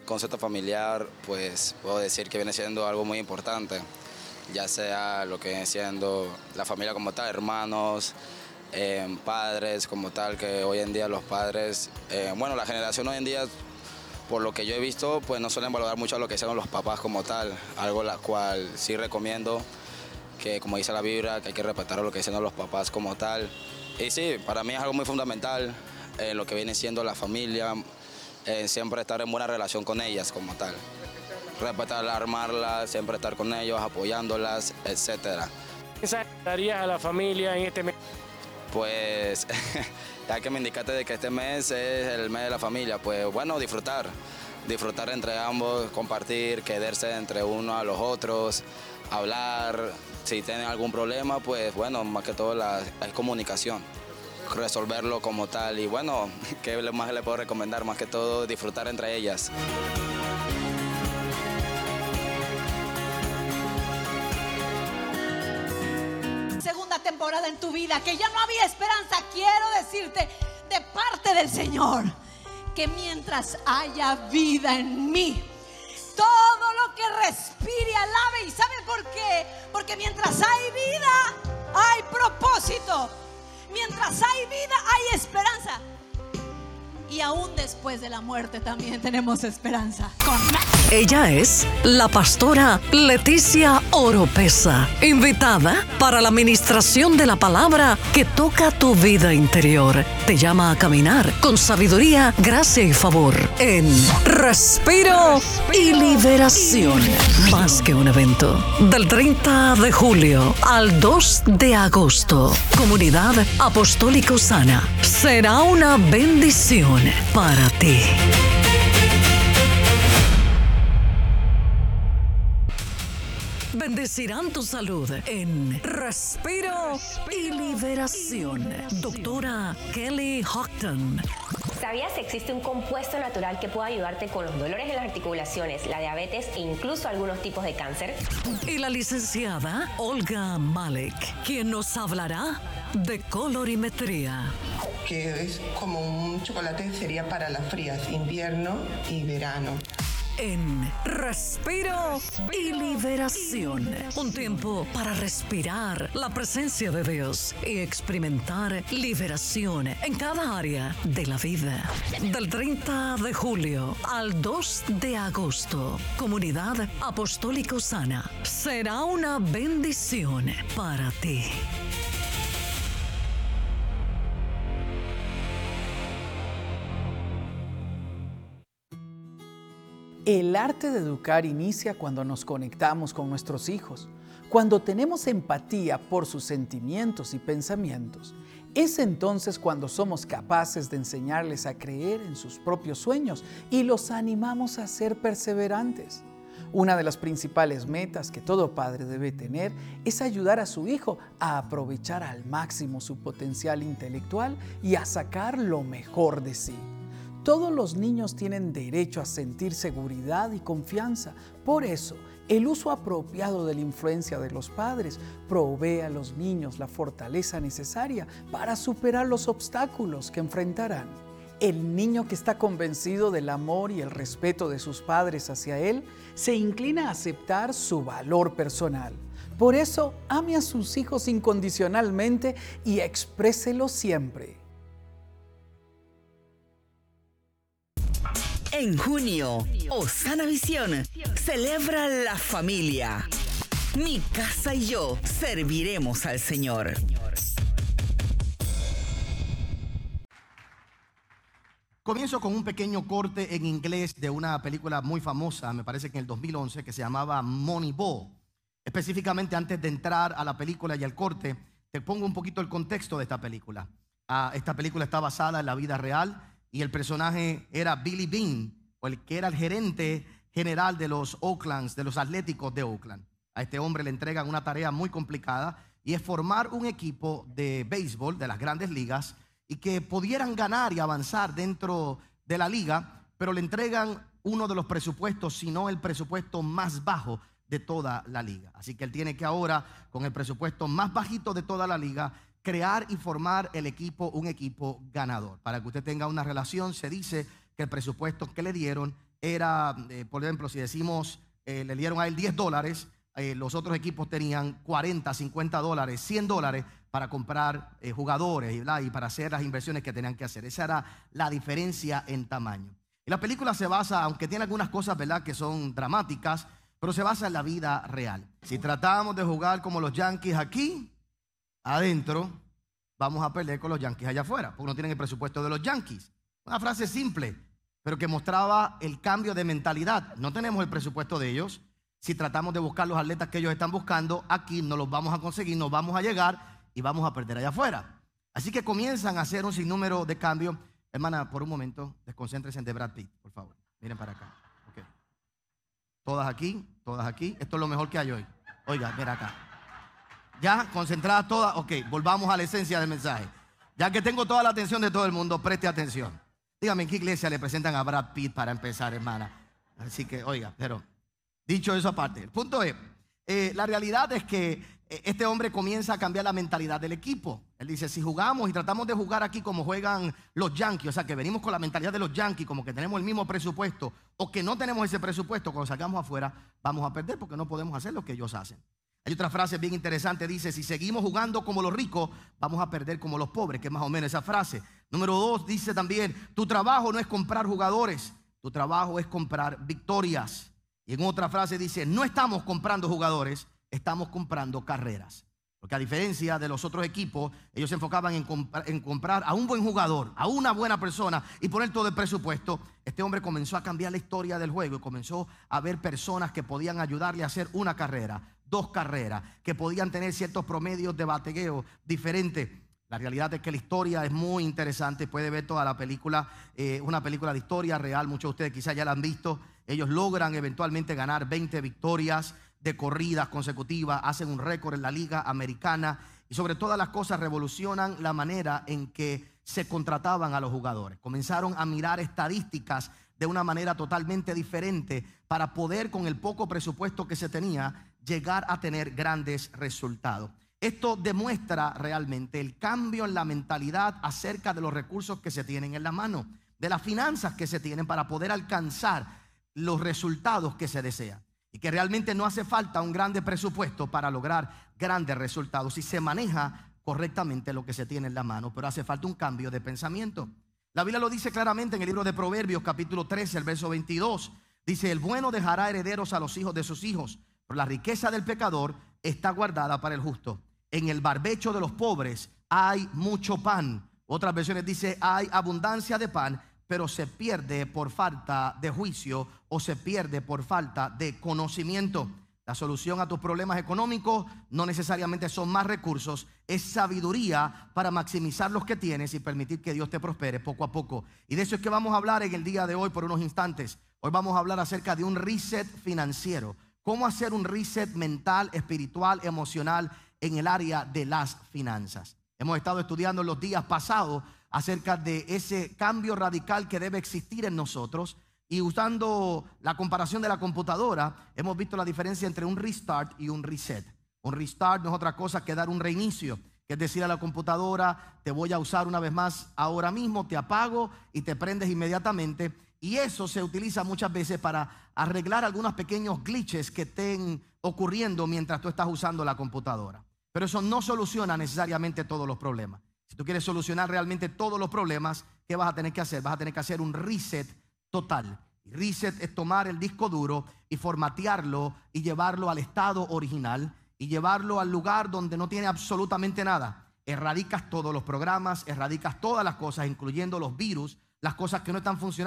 concepto familiar, pues puedo decir que viene siendo algo muy importante, ya sea lo que viene siendo la familia como tal, hermanos, padres como tal, que hoy en día los padres, bueno, la generación hoy en día, por lo que yo he visto, pues no suelen valorar mucho lo que son los papás como tal, algo la cual sí recomiendo, que como dice la Biblia, que hay que respetar lo que dicen los papás como tal. Y sí, para mí es algo muy fundamental lo que viene siendo la familia, siempre estar en buena relación con ellas como tal. Respetarlas, armarlas, siempre estar con ellos, apoyándolas, etcétera. ¿Qué mensaje darías a la familia en este mes? Pues, ya que me indicaste de que este mes es el mes de la familia, pues bueno, disfrutar entre ambos, compartir, quererse entre uno a los otros, hablar, si tienen algún problema, pues bueno, más que todo hay comunicación, resolverlo como tal y bueno, ¿qué más le puedo recomendar? Más que todo disfrutar entre ellas. Segunda temporada en tu vida, que ya no había esperanza, quiero decirte de parte del Señor que mientras haya vida en mí, todo lo que respire alabe. ¿Y sabe por qué? Porque mientras hay vida, hay propósito. Mientras hay vida, hay esperanza. Y aún después de la muerte también tenemos esperanza. Ella es la pastora Leticia Oropesa, invitada para la ministración de la palabra que toca tu vida interior. Te llama a caminar con sabiduría, gracia y favor en Respiro y Liberación. Más que un evento. Del 30 de julio al 2 de agosto. Comunidad Apostólica Osana. Será una bendición para ti. Bendecirán tu salud en Respiro y Liberación. Doctora Kelly Houghton. ¿Sabías que existe un compuesto natural que puede ayudarte con los dolores en las articulaciones, la diabetes e incluso algunos tipos de cáncer? Y la licenciada Olga Malek, quien nos hablará de colorimetría. Que es como un chocolate, sería para las frías, invierno y verano. En Respiro y Liberación. Un tiempo para respirar la presencia de Dios y experimentar liberación en cada área de la vida. Del 30 de julio al 2 de agosto. Comunidad Apostólica Osana. Será una bendición para ti. El arte de educar inicia cuando nos conectamos con nuestros hijos, cuando tenemos empatía por sus sentimientos y pensamientos. Es entonces cuando somos capaces de enseñarles a creer en sus propios sueños y los animamos a ser perseverantes. Una de las principales metas que todo padre debe tener es ayudar a su hijo a aprovechar al máximo su potencial intelectual y a sacar lo mejor de sí. Todos los niños tienen derecho a sentir seguridad y confianza. Por eso, el uso apropiado de la influencia de los padres provee a los niños la fortaleza necesaria para superar los obstáculos que enfrentarán. El niño que está convencido del amor y el respeto de sus padres hacia él, se inclina a aceptar su valor personal. Por eso, ame a sus hijos incondicionalmente y expréselo siempre. En junio, Osana Visión celebra la familia. Mi casa y yo serviremos al Señor. Comienzo con un pequeño corte en inglés de una película muy famosa, me parece que en el 2011, que se llamaba Moneyball. Específicamente, antes de entrar a la película y al corte, te pongo un poquito el contexto de esta película. Esta película está basada en la vida real y el personaje era Billy Beane, o el que era el gerente general de los Oaklands, de los Atléticos de Oakland. A este hombre le entregan una tarea muy complicada y es formar un equipo de béisbol de las grandes ligas y que pudieran ganar y avanzar dentro de la liga, pero le entregan uno de los presupuestos, si no el presupuesto más bajo de toda la liga. Así que él tiene que ahora, con el presupuesto más bajito de toda la liga, crear y formar el equipo, un equipo ganador. Para que usted tenga una relación, se dice que el presupuesto que le dieron era, por ejemplo, si decimos, le dieron a él $10, los otros equipos tenían $40, $50, $100 para comprar jugadores y para hacer las inversiones que tenían que hacer. Esa era la diferencia en tamaño. Y la película se basa, aunque tiene algunas cosas, ¿verdad?, que son dramáticas, pero se basa en la vida real. Si tratamos de jugar como los Yankees aquí, adentro, vamos a perder con los Yankees allá afuera, porque no tienen el presupuesto de los Yankees. Una frase simple, pero que mostraba el cambio de mentalidad. No tenemos el presupuesto de ellos. Si tratamos de buscar los atletas que ellos están buscando, aquí no los vamos a conseguir, no vamos a llegar y vamos a perder allá afuera. Así que comienzan a hacer un sinnúmero de cambios. Hermana, por un momento, desconcéntrense en Brad Pitt, por favor. Miren para acá. Okay. Todas aquí, todas aquí. Esto es lo mejor que hay hoy. Oiga, mira acá. Ya, concentradas todas. Ok, volvamos a la esencia del mensaje. Ya que tengo toda la atención de todo el mundo, preste atención. Dígame, ¿en qué iglesia le presentan a Brad Pitt para empezar, hermana? Así que, oiga, pero dicho eso aparte, el punto es, la realidad es que este hombre comienza a cambiar la mentalidad del equipo. Él dice, si jugamos y tratamos de jugar aquí como juegan los Yankees, o sea, que venimos con la mentalidad de los Yankees, como que tenemos el mismo presupuesto, o que no tenemos ese presupuesto, cuando salgamos afuera, vamos a perder porque no podemos hacer lo que ellos hacen. Hay otra frase bien interesante, dice, si seguimos jugando como los ricos, vamos a perder como los pobres, que es más o menos esa frase. Número 2, dice también, tu trabajo no es comprar jugadores, tu trabajo es comprar victorias. Y en otra frase dice, no estamos comprando jugadores, estamos comprando carreras. Porque a diferencia de los otros equipos, ellos se enfocaban en comprar a un buen jugador, a una buena persona y poner todo el presupuesto. Este hombre comenzó a cambiar la historia del juego y comenzó a ver personas que podían ayudarle a hacer una carrera, 2 carreras, que podían tener ciertos promedios de bategueo diferentes. La realidad es que la historia es muy interesante. Puede ver toda la película, una película de historia real. Muchos de ustedes quizás ya la han visto. Ellos logran eventualmente ganar 20 victorias de corridas consecutivas, hacen un récord en la liga americana y sobre todas las cosas revolucionan la manera en que se contrataban a los jugadores. Comenzaron a mirar estadísticas de una manera totalmente diferente para poder, con el poco presupuesto que se tenía, llegar a tener grandes resultados. Esto demuestra realmente el cambio en la mentalidad acerca de los recursos que se tienen en la mano, de las finanzas que se tienen para poder alcanzar los resultados que se desean. Y que realmente no hace falta un grande presupuesto para lograr grandes resultados si se maneja correctamente lo que se tiene en la mano, pero hace falta un cambio de pensamiento. La Biblia lo dice claramente en el libro de Proverbios, capítulo 13, el verso 22. Dice, el bueno dejará herederos a los hijos de sus hijos, pero la riqueza del pecador está guardada para el justo. En el barbecho de los pobres hay mucho pan. Otras versiones dice, hay abundancia de pan, pero se pierde por falta de juicio o se pierde por falta de conocimiento. La solución a tus problemas económicos no necesariamente son más recursos, es sabiduría para maximizar los que tienes y permitir que Dios te prospere poco a poco. Y de eso es que vamos a hablar en el día de hoy por unos instantes. Hoy vamos a hablar acerca de un reset financiero. Cómo hacer un reset mental, espiritual, emocional en el área de las finanzas. Hemos estado estudiando en los días pasados acerca de ese cambio radical que debe existir en nosotros. Y usando la comparación de la computadora, hemos visto la diferencia entre un restart y un reset. Un restart no es otra cosa que dar un reinicio, que es decir a la computadora, te voy a usar una vez más ahora mismo, te apago y te prendes inmediatamente. Y eso se utiliza muchas veces para arreglar algunos pequeños glitches que estén ocurriendo mientras tú estás usando la computadora. Pero eso no soluciona necesariamente todos los problemas. Si tú quieres solucionar realmente todos los problemas, ¿qué vas a tener que hacer? Vas a tener que hacer un reset total. Y reset es tomar el disco duro y formatearlo y llevarlo al estado original y llevarlo al lugar donde no tiene absolutamente nada. Erradicas todos los programas, erradicas todas las cosas, incluyendo los virus, las cosas que no están funcionando.